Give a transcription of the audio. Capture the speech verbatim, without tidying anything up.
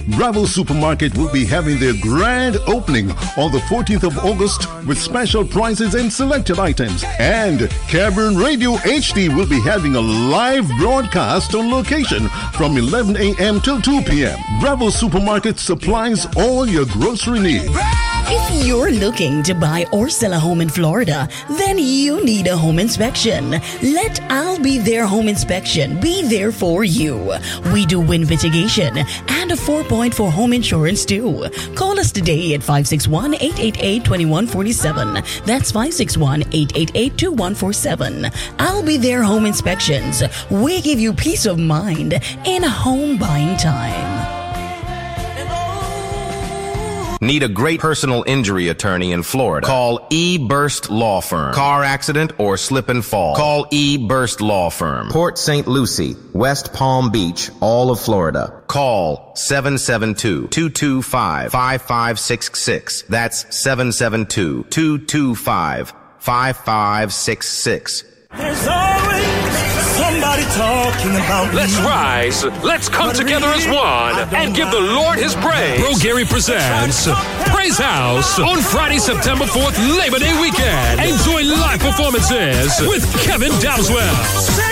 Bravo Supermarket will be having their grand opening on the fourteenth of August with special prices and selected items. And Cameron Radio H D will be having a live broadcast on location from eleven a.m. till two p.m. Bravo Supermarket supplies all your grocery needs. If you're looking to buy or sell a home in Florida, then you need a home inspection. Let I'll Be There Home Inspection be there for you. We do wind mitigation and a four point four home insurance too. Call us today at five six one, eight eight eight, two one four seven. That's five six one, eight eight eight, two one four seven. I'll Be There Home Inspections. We give you peace of mind in home buying time. Need a great personal injury attorney in Florida? Call E-Burst Law Firm. Car accident or slip and fall? Call E-Burst Law Firm. Port Saint Lucie, West Palm Beach, all of Florida. Call seven seven two, two two five, five five six six. That's seven seven two, two two five, five five six six. There's always somebody talking about Let's me. rise. Let's come But together as really, one and give the Lord his praise. Bro Gary presents Praise House on Friday, September fourth, Labor Day weekend. Enjoy live performances with Kevin Dowswell.